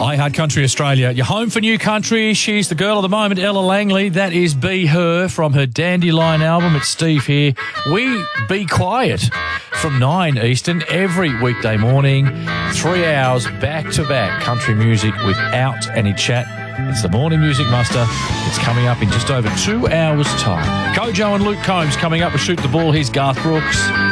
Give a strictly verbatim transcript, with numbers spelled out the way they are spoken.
I Heart Country Australia. You're home for new country. She's the girl of the moment, Ella Langley. That is Be Her from her Dandelion album. It's Steve here. We Be Quiet from nine Eastern every weekday morning. Three hours back-to-back country music without any chat. It's the Morning Music Muster. It's coming up in just over two hours' time. Kojo and Luke Combs coming up with Shoot the Ball. Here's Garth Brooks.